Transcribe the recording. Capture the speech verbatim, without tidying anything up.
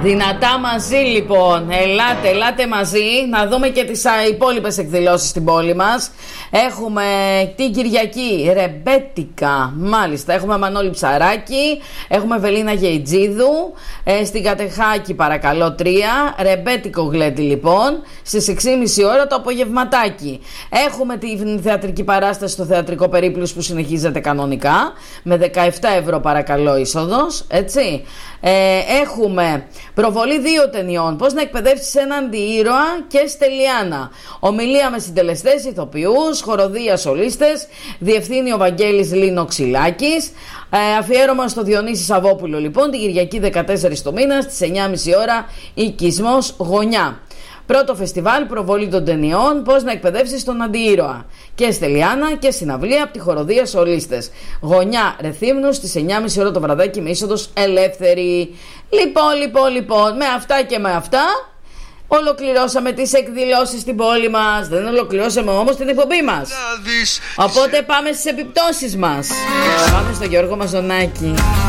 Δυνατά μαζί λοιπόν. Ελάτε, ελάτε μαζί να δούμε και τις υπόλοιπες εκδηλώσεις στην πόλη μας. Έχουμε την Κυριακή ρεμπέτικα, μάλιστα. Έχουμε Μανώλη Ψαράκη, έχουμε Βελίνα Γεϊτζίδου, ε, στην Κατεχάκη παρακαλώ τρία. Ρεμπέτικο γλέντι λοιπόν στις έξι και μισή ώρα το απογευματάκι. Έχουμε την θεατρική παράσταση στο Θεατρικό Περίπλους που συνεχίζεται κανονικά με δεκαεπτά ευρώ παρακαλώ είσοδος, έτσι. Ε, έχουμε προβολή δύο ταινιών. Πώς να εκπαιδεύσεις έναν αντιήρωα και Στελιάνα. Ομιλία με συντελεστές, ηθοποιούς, χοροδία, σολίστες. Διευθύνει ο Βαγγέλης Λίνο Ξυλάκης. Ε, αφιέρωμα στο Διονύση Σαββόπουλο λοιπόν την Κυριακή δεκατέσσερις του μήνα στις εννιά και μισή ώρα οικισμός Γωνιά. Πρώτο φεστιβάλ προβολή των ταινιών Πώς να εκπαιδεύσεις τον αντιήρωα και Στελιάνα και συναυλία από τη χοροδία σολίστες. Γωνιά Ρεθύμνου στις εννιά και μισή ώρα το βραδάκι με είσοδος ελεύθερη. Λοιπόν, λοιπόν, λοιπόν, με αυτά και με αυτά ολοκληρώσαμε τις εκδηλώσεις στην πόλη μας. Δεν ολοκληρώσαμε όμως την εκπομπή μας. Οπότε πάμε στις επιπτώσεις μας. Πάμε στο Γιώργο Μαζονάκη.